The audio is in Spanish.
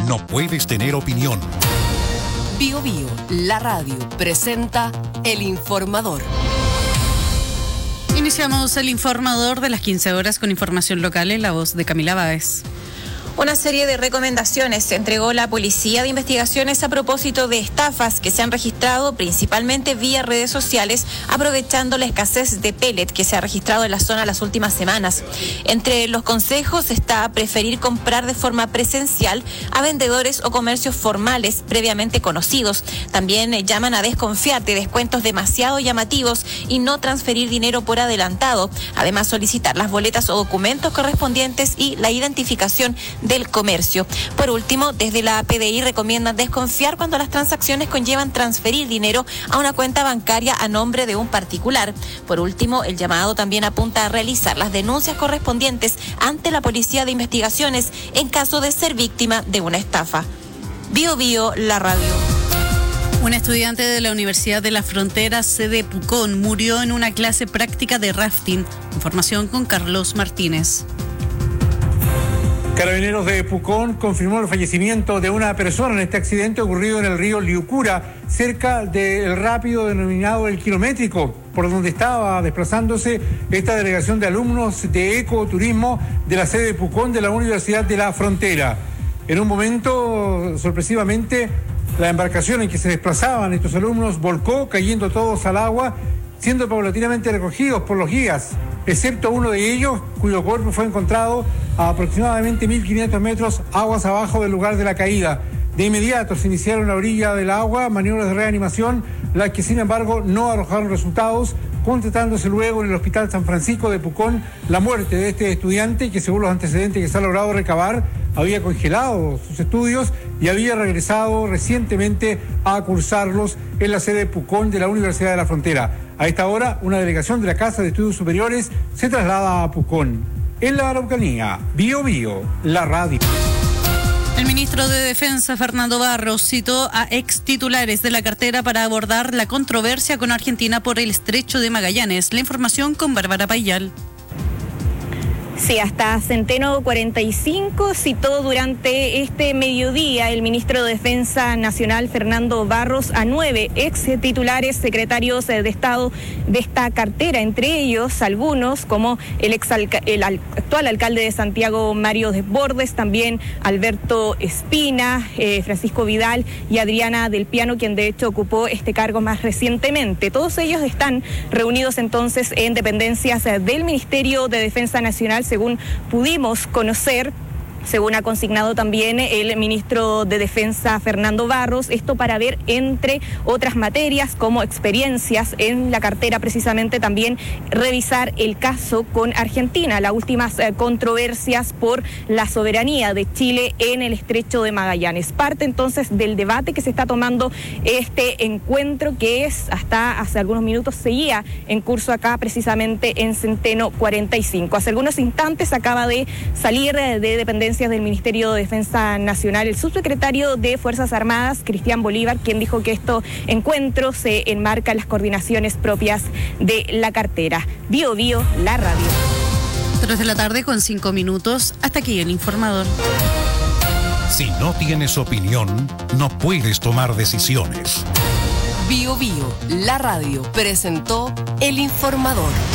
no puedes tener opinión. Bio Bio, la radio, presenta El Informador. Iniciamos el informador de las 15 horas con información local en la voz de Camila Báez. Una serie de recomendaciones se entregó la Policía de Investigaciones a propósito de estafas que se han registrado principalmente vía redes sociales, aprovechando la escasez de pellet que se ha registrado en la zona las últimas semanas. Entre los consejos está preferir comprar de forma presencial a vendedores o comercios formales previamente conocidos. También llaman a desconfiar de descuentos demasiado llamativos y no transferir dinero por adelantado. Además, solicitar las boletas o documentos correspondientes y la identificación del comercio. Por último, desde la PDI recomiendan desconfiar cuando las transacciones conllevan transferir dinero a una cuenta bancaria a nombre de un particular. Por último, el llamado también apunta a realizar las denuncias correspondientes ante la Policía de Investigaciones en caso de ser víctima de una estafa. Bio Bio, la radio. Un estudiante de la Universidad de la Frontera, sede Pucón, murió en una clase práctica de rafting. Información con Carlos Martínez. Carabineros de Pucón confirmó el fallecimiento de una persona en este accidente ocurrido en el río Liucura, cerca del rápido denominado El Kilométrico, por donde estaba desplazándose esta delegación de alumnos de ecoturismo de la sede de Pucón de la Universidad de la Frontera. En un momento, sorpresivamente, la embarcación en que se desplazaban estos alumnos volcó, cayendo todos al agua, siendo paulatinamente recogidos por los guías, excepto uno de ellos, cuyo cuerpo fue encontrado a aproximadamente 1.500 metros aguas abajo del lugar de la caída. De inmediato se iniciaron a la orilla del agua maniobras de reanimación, las que sin embargo no arrojaron resultados, constatándose luego en el Hospital San Francisco de Pucón la muerte de este estudiante que, según los antecedentes que se ha logrado recabar, había congelado sus estudios y había regresado recientemente a cursarlos en la sede de Pucón de la Universidad de la Frontera. A esta hora, una delegación de la Casa de Estudios Superiores se traslada a Pucón. En la Araucanía, Bio Bio, la radio. El ministro de Defensa, Fernando Barros, citó a ex titulares de la cartera para abordar la controversia con Argentina por el Estrecho de Magallanes. La información con Bárbara Payal. Sí, hasta Centeno 45 citó durante este mediodía el ministro de Defensa Nacional, Fernando Barros, a 9 ex titulares secretarios de Estado de esta cartera, entre ellos algunos como el actual alcalde de Santiago, Mario Desbordes, también Alberto Espina, Francisco Vidal y Adriana del Piano, quien de hecho ocupó este cargo más recientemente. Todos ellos están reunidos entonces en dependencias del Ministerio de Defensa Nacional, según pudimos conocer, según ha consignado también el ministro de Defensa, Fernando Barros, esto para ver, entre otras materias, como experiencias en la cartera, precisamente también revisar el caso con Argentina, las últimas controversias por la soberanía de Chile en el Estrecho de Magallanes. Parte entonces del debate que se está tomando este encuentro, que es hasta hace algunos minutos seguía en curso acá precisamente en Centeno 45. Hace algunos instantes acaba de salir de dependencia del Ministerio de Defensa Nacional el subsecretario de Fuerzas Armadas, Cristian Bolívar, quien dijo que estos encuentros se enmarcan en las coordinaciones propias de la cartera. Bio Bio, la radio. 3 de la tarde con 5 minutos. Hasta aquí el informador. Si no tienes opinión, no puedes tomar decisiones. Bio Bio, la radio, presentó El Informador.